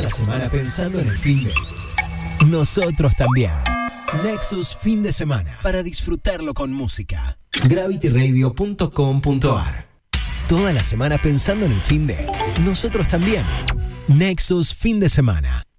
la semana pensando en el fin de... Nosotros también. Nexus Fin de Semana, para disfrutarlo con música. gravityradio.com.ar. Toda la semana pensando en el fin de... Nosotros también. Nexus Fin de Semana.